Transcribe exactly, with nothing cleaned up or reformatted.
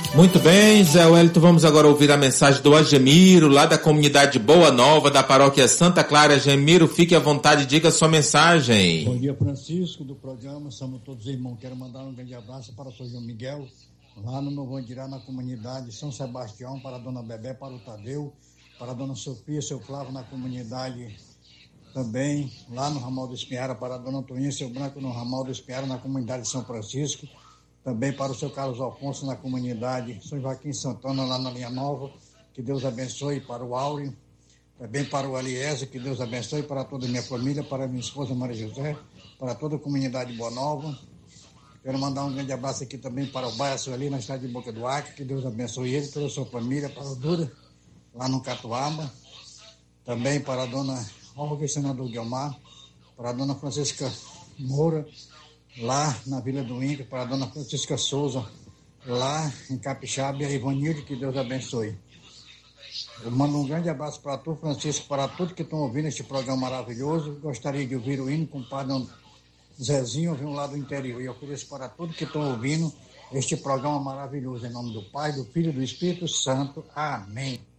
Muito bem, Zé Wellington, vamos agora ouvir a mensagem do Agemiro, lá da comunidade Boa Nova, da paróquia Santa Clara. Agemiro, fique à vontade, diga a sua mensagem. Bom dia, Francisco, do programa Somos Todos Irmãos. Quero mandar um grande abraço para o São João Miguel, lá no Novo Andirá, na comunidade São Sebastião, para a dona Bebé, para o Tadeu, para a dona Sofia, seu Flávio, na comunidade também, lá no Ramal do Espinhara, para a dona Antoninha, seu Branco, no Ramal do Espinhara, na comunidade São Francisco, também para o seu Carlos Alfonso, na comunidade São Joaquim Santana, lá na Linha Nova, que Deus abençoe, para o Áureo, também para o Eliésio, que Deus abençoe, para toda a minha família, para a minha esposa Maria José, para toda a comunidade Boa Nova. Quero mandar um grande abraço aqui também para o Baia Sueli, na cidade de Boca do Acre, que Deus abençoe ele, toda a sua família, para o Dura, lá no Catuaba, também para a dona Olga e senador Guilmar, para a dona Francisca Moura, lá na Vila do Inca, para a dona Francisca Souza, lá em Capixaba, e a Ivanilde, que Deus abençoe. Eu mando um grande abraço para tu, Francisco, para todos que estão ouvindo este programa maravilhoso. Gostaria de ouvir o hino com o padre Zezinho, vem lá do interior, e eu ofereço para todos que estão ouvindo este programa maravilhoso, em nome do Pai, do Filho e do Espírito Santo. Amém.